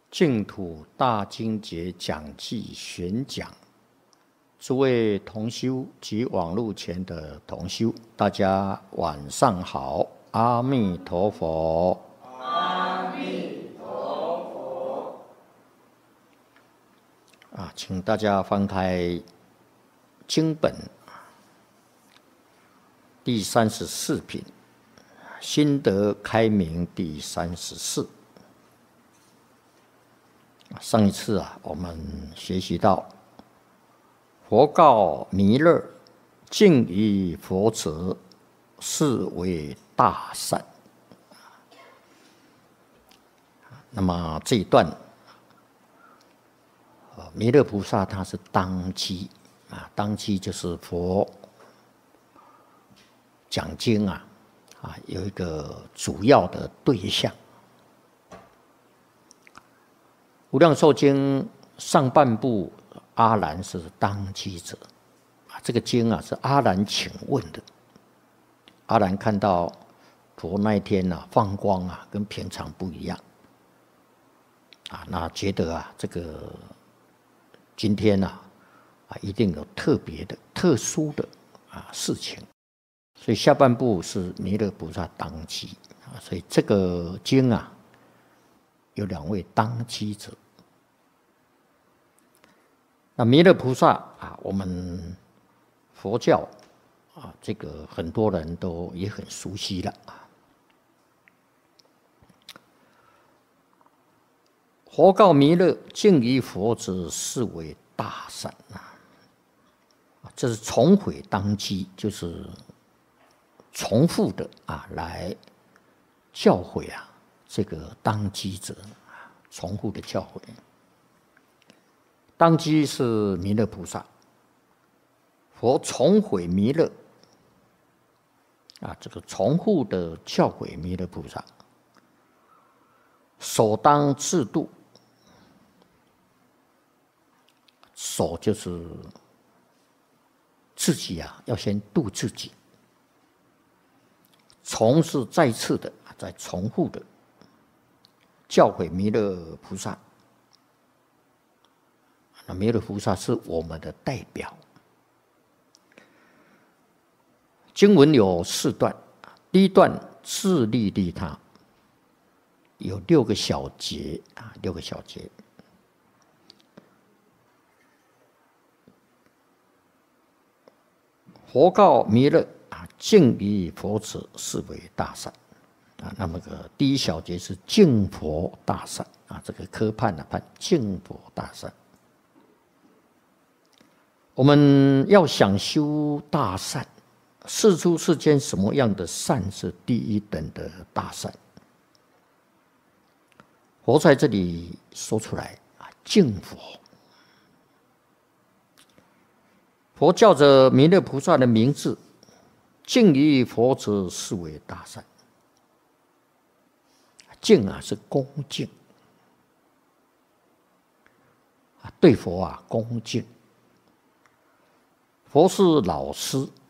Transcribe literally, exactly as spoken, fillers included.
净土大经节讲记选讲，诸位同修及网络前的同修，大家晚上好，阿弥陀佛。 阿弥陀佛。 啊，请大家翻开经本第三十四品，心得开明第三十四。上一次啊，我们学习到佛告弥勒，敬于佛者，是为大善。那么这一段，弥勒菩萨他是当机啊，当机就是佛讲经啊，啊有一个主要的对象。无量寿经上半部，阿难是当机者啊，这个经啊是阿难请问的。阿难看到佛那一天啊放光啊，跟平常不一样啊，那觉得啊这个今天啊啊一定有特别的、特殊的啊事情，所以下半部是弥勒菩萨当机啊，所以这个经啊有两位当机者。那弥勒菩萨啊，我们佛教啊，这个很多人都也很熟悉了啊。佛告弥勒，敬于佛者，是为大善啊。这是重悔当机，就是重复的啊来教诲啊这个当机者啊，重复的教诲。当机是弥勒菩萨，佛重悔弥勒啊，这个重复的教诲弥勒菩萨，首当自度，首就是自己啊，要先度自己。重是再次的，再重复的教诲弥勒菩萨。那弥勒菩萨是我们的代表。经文有四段，第一段自利利他，有六个小节啊，六个小节。佛告弥勒啊，敬于佛者，是为大善啊。那么个第一小节是敬佛大善啊，这个科判啊判敬佛大善。我们要想修大善，世出世间什么样的善是第一等的大善？佛在这里说出来啊，敬佛。佛叫着弥勒菩萨的名字，敬于佛者，是为大善。敬啊是恭敬啊，对佛啊恭敬。佛是老师